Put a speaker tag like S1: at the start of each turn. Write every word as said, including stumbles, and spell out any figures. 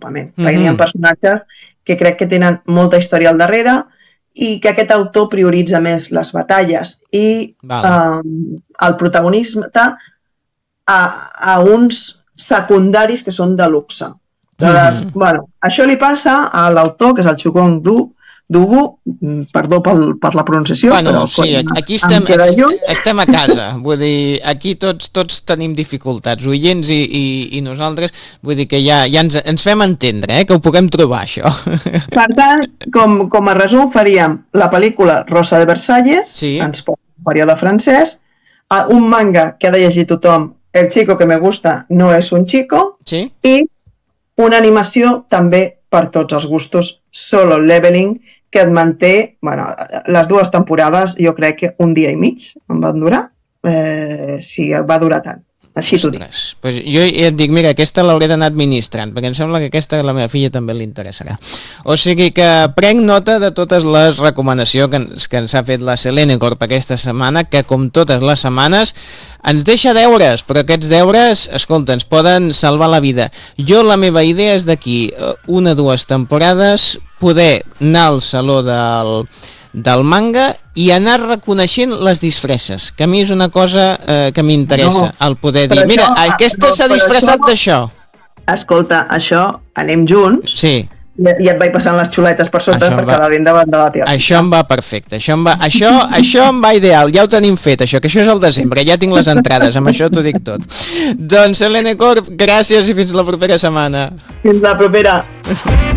S1: desenvolupament, mm-hmm. perquè hi ha personatges que crec que tenen molta història al darrere i que aquest autor prioritza més les batalles i vale. eh, el protagonisme a, a uns secundaris que són de luxe. Llavors, mm-hmm. bueno, això li passa a l'autor, que és el Chukong Du, Dubu, perdó pel, per la pronunciació,
S2: bueno,
S1: però
S2: sí, aquí estem, estem a casa, vull dir, aquí tots, tots tenim dificultats, oients i, i, i nosaltres, vull dir que ja, ja ens, ens fem entendre, eh, que ho puguem trobar, això.
S1: Per tant, com, com a resum, faríem la pel·lícula Rosa de Versalles, sí. ens pot un període francès, un manga que ha de llegir tothom, El chico que me gusta no es un chico,
S2: sí.
S1: i una animació també per tots els gustos, Solo Leveling, que et manté, bueno, les dues temporades jo crec que un dia i mig em van durar, eh, sí, va durar tant, així t'ho dic.
S2: Pues jo ja et dic, mira, aquesta l'hauré d'anar administrant, perquè em sembla que aquesta a la meva filla també li interessarà. O sigui que prenc nota de totes les recomanacions que ens, que ens ha fet la Selene Corp aquesta setmana, que com totes les setmanes ens deixa deures, però aquests deures, escolta, ens poden salvar la vida. Jo la meva idea és d'aquí una o dues temporades poder anar al saló del, del manga i anar reconeixent les disfresses, que a mi és una cosa eh, que m'interessa, no, el poder dir, mira, això, aquesta no, s'ha disfressat d'això.
S1: Escolta, això anem junts.
S2: Sí.
S1: I, i et vaig passant les xuletes per sota per quedar ben davant de la teva.
S2: Això em va perfecte, això em va, això, això em va ideal, ja ho tenim fet, això, que això és el desembre, ja tinc les entrades, amb això t'ho dic tot. Doncs, Selene Corp, gràcies i fins la propera setmana.
S1: Fins la propera.